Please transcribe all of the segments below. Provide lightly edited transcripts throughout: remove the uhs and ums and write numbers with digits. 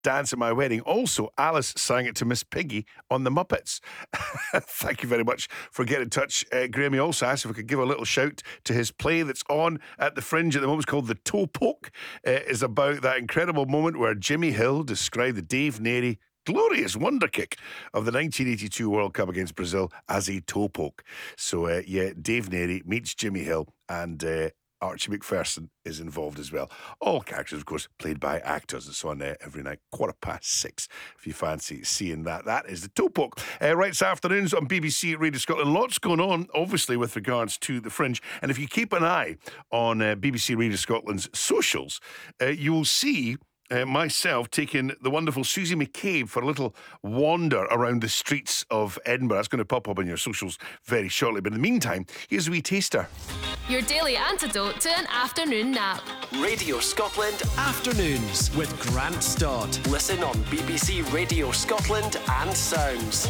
Dance at My Wedding. Also, Alice sang it to Miss Piggy on The Muppets. Thank you very much for getting in touch. Graham, he also asked if we could give a little shout to his play that's on at the Fringe at the moment. It's called The Toe Poke. Is about that incredible moment where Jimmy Hill described the Dave Narey glorious wonder kick of the 1982 World Cup against Brazil as a toe poke. So, Dave Narey meets Jimmy Hill, and Archie Macpherson is involved as well. All characters, of course, played by actors. It's on every night, 6:15, if you fancy seeing that. That is The Toe Poke. Right this afternoons on BBC Radio Scotland. Lots going on, obviously, with regards to the Fringe. And if you keep an eye on BBC Radio Scotland's socials, you will see myself taking the wonderful Susie McCabe for a little wander around the streets of Edinburgh. That's going to pop up on your socials very shortly. But in the meantime, here's a wee taster. Your daily antidote to an afternoon nap. Radio Scotland Afternoons with Grant Stott. Listen on BBC Radio Scotland and Sounds.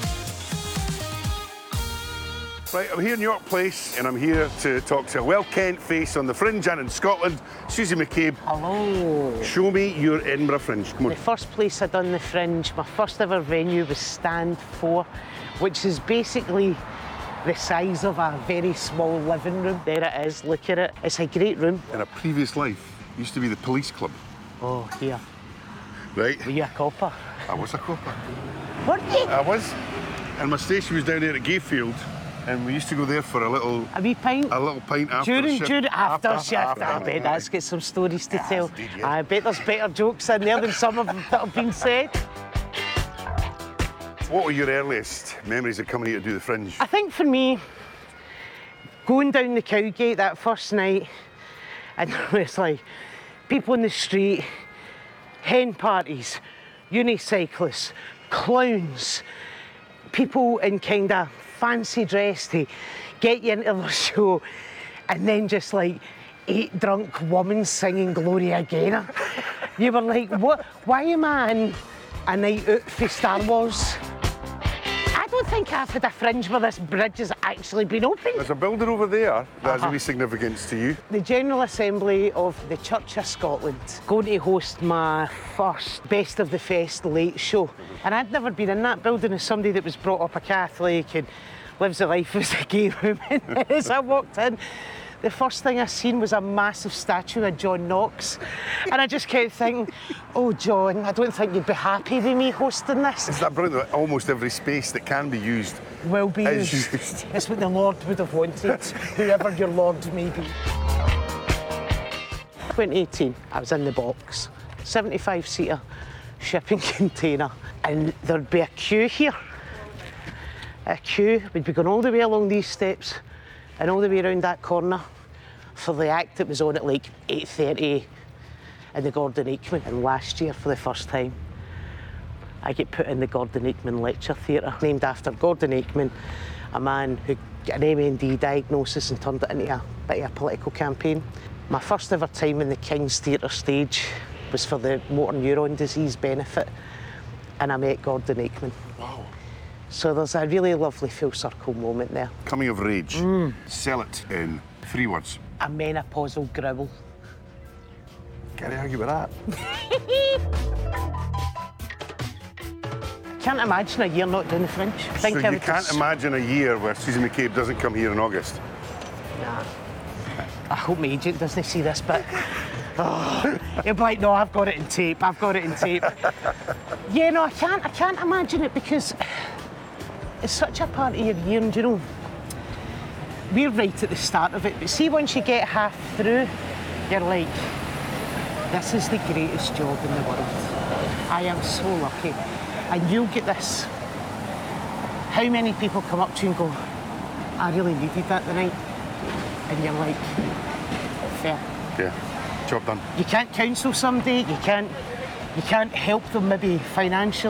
Right, I'm here in York Place, and I'm here to talk to a well-kent face on the Fringe and in Scotland, Susie McCabe. Hello. Show me your Edinburgh Fringe. Come on. The first place I'd done the Fringe, my first ever venue was Stand 4, which is basically the size of a very small living room. There it is, look at it. It's a great room. In a previous life, used to be the police club. Oh, here. Right. Were you a copper? I was a copper. Were you? I was. And my station was down there at Gayfield. And we used to go there for a wee pint? A little pint after shift. After shift. I bet that's got some stories to tell. Indeed, yeah. I bet there's better jokes in there than some of them that have been said. What were your earliest memories of coming here to do the Fringe? I think for me, going down the Cowgate that first night, and there was like people in the street, hen parties, unicyclists, clowns, people in kind of fancy dress to get you into the show, and then just like 8 drunk women singing Gloria Gaynor. You were like, what? Why am I in a night out for Star Wars? I don't think I've had a Fringe where this bridge has actually been opened. There's a building over there that has a wee significance to you. The General Assembly of the Church of Scotland going to host my first Best of the Fest late show. And I'd never been in that building as somebody that was brought up a Catholic and lives a life as a gay woman. As I walked in, the first thing I seen was a massive statue of John Knox. And I just kept thinking, oh, John, I don't think you'd be happy with me hosting this. Is that brilliant that almost every space that can be used will be used? It's what the Lord would have wanted, whoever your Lord may be. 2018, I was in the box, 75-seater shipping container, and there'd be a queue here. A queue, we'd be going all the way along these steps and all the way around that corner for the act that was on at like 8:30 in the Gordon Aikman. And last year, for the first time, I get put in the Gordon Aikman Lecture Theatre, named after Gordon Aikman, a man who got an MND diagnosis and turned it into a bit of a political campaign. My first ever time in the King's Theatre stage was for the motor neuron disease benefit, and I met Gordon Aikman. Wow. So there's a really lovely full circle moment there. Coming of age. Sell it in 3 words. A menopausal growl. Can't argue with that. Can't imagine a year not doing the Fringe. So you can't imagine a year where Susie McCabe doesn't come here in August? Nah. I hope my agent doesn't see this, but he'll be like, no, I've got it in tape. I've got it in tape. Yeah, no, I can't imagine it because it's such a part of your year, and you know, we're right at the start of it, but see, once you get half through, you're like, this is the greatest job in the world. I am so lucky. And you'll get this. How many people come up to you and go, I really needed that tonight? And you're like, fair. Yeah, job done. You can't counsel somebody, you can't help them maybe financially.